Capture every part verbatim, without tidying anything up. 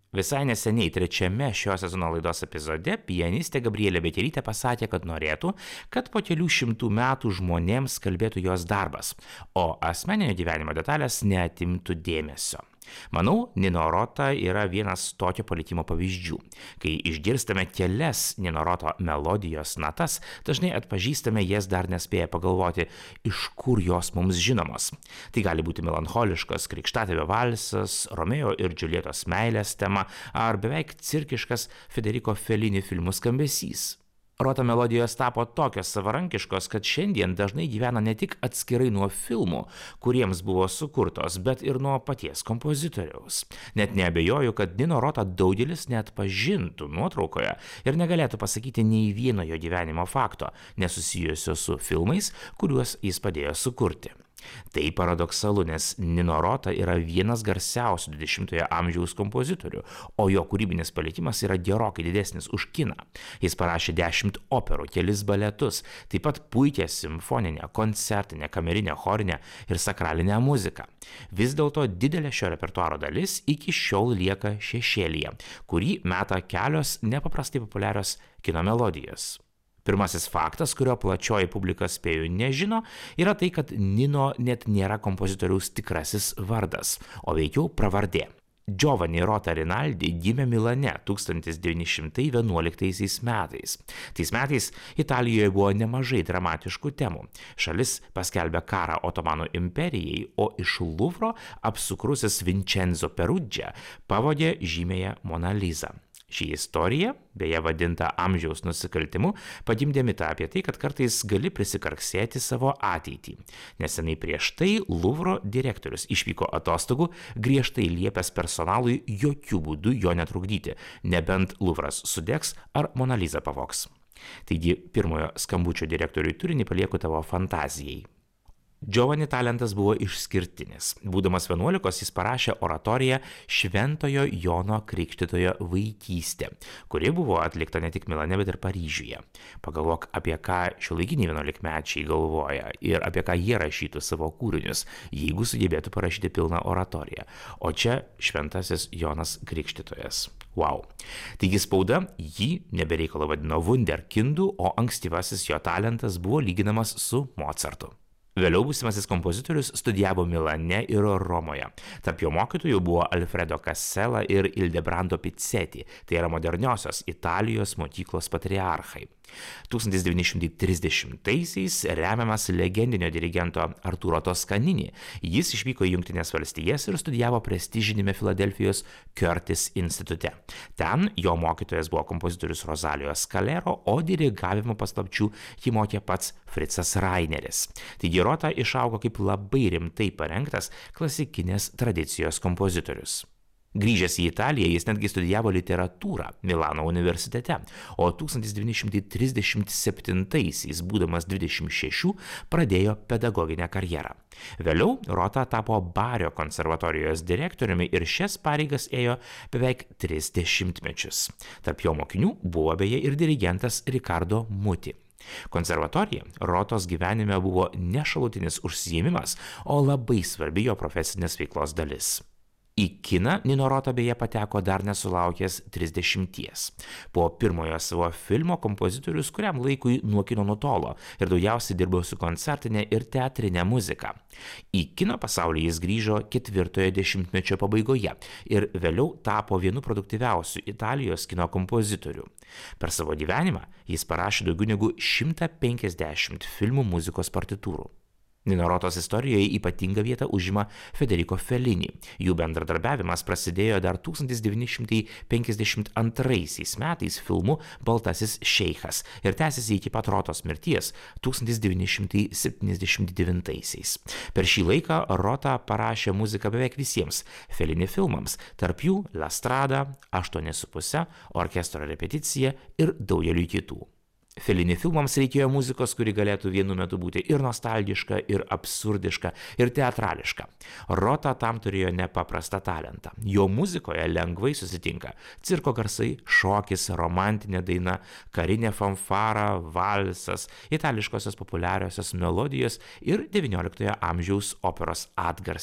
Visai neseniai trečiame šio sezono laidos epizode pianistė Gabrielė Beterytė pasakė, kad norėtų, kad po kelių šimtų metų žmonėms kalbėtų jos darbas, o asmeninio gyvenimo detalės neatimtų dėmesio. Manau, Nino Rota yra vienas tokio palikimo pavyzdžių. Kai išgirstame kelias Nino Roto melodijos natas, dažnai atpažįstame jas dar nespėję pagalvoti, iš kur jos mums žinomos. Tai gali būti melancholiškas krikštatėvio valsas, Romeo ir Džiuljetos meilės tema ar beveik cirkiškas Federico Fellini filmų skambesys. Rota melodijos tapo tokios savarankiškos, kad šiandien dažnai gyvena ne tik atskirai nuo filmų, kuriems buvo sukurtos, bet ir nuo paties kompozitoriaus. Net neabejoju, kad Nino Rotą daugelis net pažintų nuotraukoje ir negalėtų pasakyti nei vieno jo gyvenimo fakto, nesusijusio su filmais, kuriuos jis padėjo sukurti. Tai paradoksalu, nes Nino Rota yra vienas garsiausių dvidešimtojo amžiaus kompozitorių, o jo kūrybinis palikimas yra gerokai didesnis už kiną. Jis parašė dešimt operų, kelis baletus, taip pat puikią simfoninę, koncertinę, kamerinę, chorinę ir sakralinę muziką. Vis dėlto didelė šio repertuaro dalis iki šiol lieka šešėlyje, kurį meta kelios nepaprastai populiarios kino melodijos. Pirmasis faktas, kurio plačioji publika spėju nežino, yra tai, kad Nino net nėra kompozitoriaus tikrasis vardas, o veikiau pravardė. Giovanni Rota Rinaldi gimė Milane tūkstantis devyni šimtai vienuoliktaisiais metais. Tais metais Italijoje buvo nemažai dramatiškų temų. Šalis paskelbė karą Otomanų imperijai, o iš Luvro apsukrusis Vincenzo Peruggia pavogė žymėją Moną Lizą. Ši istorija, beje vadinta amžiaus nusikaltimu, pagimdė mitą apie tai, kad kartais gali prisikarksėti savo ateitį. Nesenai prieš tai Luvro direktorius išvyko atostogų, griežtai liepęs personalui jokių būdų jo netrukdyti, nebent Luvras sudegs ar Mona Lisa pavogs. Taigi pirmojo skambučio direktoriui turinį palieku tavo fantazijai. Giovanni talentas buvo išskirtinis. Būdamas vienuolikos jis parašė oratoriją Šventojo Jono Krikštytojo vaikystė, kuri buvo atlikta ne tik Milane, bet ir Paryžiuje. Pagalvok, apie ką šiuolaikiniai vienuolikmečiai galvoja ir apie ką jie rašytų savo kūrinius, jeigu sugebėtų parašyti pilną oratoriją. O čia Šventasis Jonas Krikštytojas. Wow. Taigi spauda jį nebereikalo vadino vunderkindu, o ankstyvasis jo talentas buvo lyginamas su Mozartu. Vėliau būsimasis kompozitorius studijavo Milane ir Romoje. Tarp jo mokytojų buvo Alfredo Casella ir Ildebrando Pizzetti, tai yra moderniosios Italijos mokyklos patriarchai. tūkstantis devyni šimtai trisdešimtaisiais remiamas legendinio dirigento Arturo Toscanini. Jis išvyko į Jungtines valstijas ir studijavo prestižinėme Filadelfijos Curtis institute. Ten jo mokytojas buvo kompozitorius Rosalio Scalero, o dirigavimo paslapčių jį mokė pats Fritzas Raineris. Taigi Rota išaugo kaip labai rimtai parengtas klasikinės tradicijos kompozitorius. Grįžęs į Italiją, jis netgi studijavo literatūrą Milano universitete, o tūkstantis devyni šimtai trisdešimt septintaisiais, būdamas dvidešimt šešių, pradėjo pedagoginę karjerą. Vėliau Rota tapo Bario konservatorijos direktoriumi ir šias pareigas ėjo beveik tris dešimtmečius. Tarp jo mokinių buvo beje ir dirigentas Riccardo Muti. Konservatorija Rotos gyvenime buvo ne šalutinis užsiėmimas, o labai svarbi jo profesinės veiklos dalis. Į kiną Nino Rota beje pateko dar nesulaukęs trisdešimties. Po pirmojo savo filmo kompozitorius kuriam laikui nuo kino nutolo ir daugiausiai dirbo su koncertinė ir teatrinė muzika. Į kino pasaulį jis grįžo ketvirtojo dešimtmečio pabaigoje ir vėliau tapo vienu produktyviausių Italijos kino kompozitorių. Per savo gyvenimą jis parašė daugiau negu šimtą penkiasdešimt filmų muzikos partitūrų. Nino Rotos istorijoje ypatingą vietą užima Federico Fellini. Jų bendradarbiavimas prasidėjo dar tūkstantis devyni šimtai penkiasdešimt antraisiais metais filmu Baltasis šeichas ir tęsiasi iki pat Rotos mirties tūkstantis devyni šimtai septyniasdešimt devintaisiais. Per šį laiką Rota parašė muziką beveik visiems Fellini filmams, tarp jų La Strada, aštuoni su puse, Orkestro repeticija ir daugeliui kitų. Fellini filmams reikėjo muzikos, kuri galėtų vienu metu būti ir nostalgiška, ir absurdiška, ir teatrališka. Rota tam turėjo nepaprastą talentą. Jo muzikoje lengvai susitinka cirko garsai, šokis, romantinė daina, karinė fanfara, valsas, itališkosios populiariosios melodijos ir devynioliktojo amžiaus operos atgarsiai.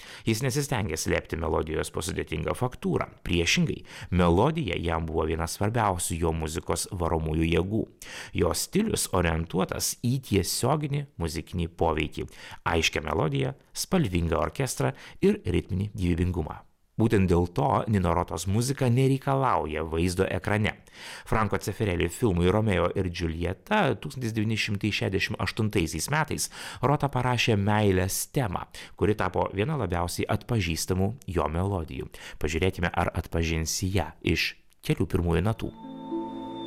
Jis nesistengė slėpti melodijos po sudėtingą faktūrą. Priešingai, melodija jam buvo vienas svarbiausių jo muzikos varomųjų jėgų. Jo stilius orientuotas į tiesioginį muzikinį poveikį, aiškią melodiją, spalvingą orkestrą ir ritminį gyvybingumą. Būtent dėl to Nino Rotos muzika nereikalauja vaizdo ekrane. Franco Zeffirelli filmui Romeo ir Džiuljeta tūkstantis devyni šimtai šešiasdešimt aštuntaisiais metais Rota parašė meilės temą, kuri tapo viena labiausiai atpažįstamų jo melodijų. Pažiūrėkime, ar atpažinsi ją iš kelių pirmųjų natų.